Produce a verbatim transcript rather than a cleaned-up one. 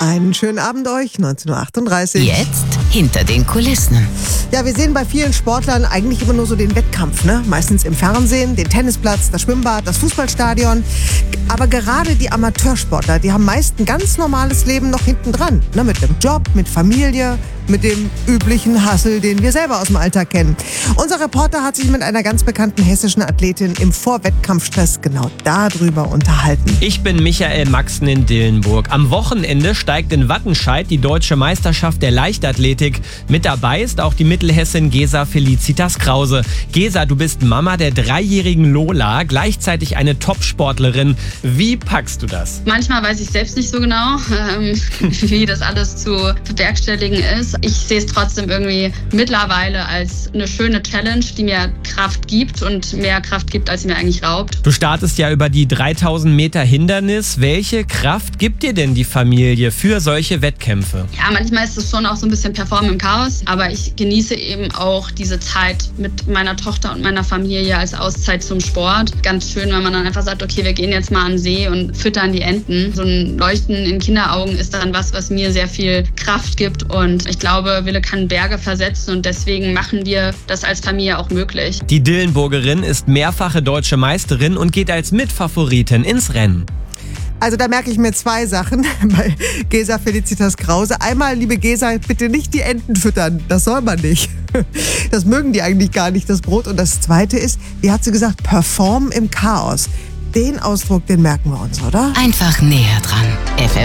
Einen schönen Abend euch, neunzehn Uhr achtunddreißig. Jetzt hinter den Kulissen. Ja, wir sehen bei vielen Sportlern eigentlich immer nur so den Wettkampf, ne? Meistens im Fernsehen, den Tennisplatz, das Schwimmbad, das Fußballstadion. Aber gerade die Amateursportler, die haben meist ein ganz normales Leben noch hinten dran. Ne? Mit einem Job, mit Familie, mit dem üblichen Hassel, den wir selber aus dem Alltag kennen. Unser Reporter hat sich mit einer ganz bekannten hessischen Athletin im Vorwettkampfstress genau darüber unterhalten. Ich bin Michael Maxen in Dillenburg. Am Wochenende steigt in Wattenscheid die deutsche Meisterschaft der Leichtathletik. Mit dabei ist auch die Mittelhessin Gesa Felicitas Krause. Gesa, du bist Mama der dreijährigen Lola, gleichzeitig eine Topsportlerin. Wie packst du das? Manchmal weiß ich selbst nicht so genau, ähm, wie das alles zu bewerkstelligen ist. Ich sehe es trotzdem irgendwie mittlerweile als eine schöne Challenge, die mir Kraft gibt und mehr Kraft gibt, als sie mir eigentlich raubt. Du startest ja über die dreitausend Meter Hindernis. Welche Kraft gibt dir denn die Familie für solche Wettkämpfe? Ja, manchmal ist es schon auch so ein bisschen Performen im Chaos, aber ich genieße eben auch diese Zeit mit meiner Tochter und meiner Familie als Auszeit zum Sport. Ganz schön, wenn man dann einfach sagt, okay, wir gehen jetzt mal an den See und füttern die Enten. So ein Leuchten in Kinderaugen ist dann was, was mir sehr viel Kraft gibt, und ich glaube, Wille kann Berge versetzen, und deswegen machen wir das als Familie auch möglich. Die Dillenburgerin ist mehrfache deutsche Meisterin und geht als Mitfavoritin ins Rennen. Also da merke ich mir zwei Sachen bei Gesa Felicitas Krause. Einmal, liebe Gesa, bitte nicht die Enten füttern. Das soll man nicht. Das mögen die eigentlich gar nicht, das Brot. Und das Zweite ist, wie hat sie gesagt, perform im Chaos. Den Ausdruck, den merken wir uns, oder? Einfach näher dran. F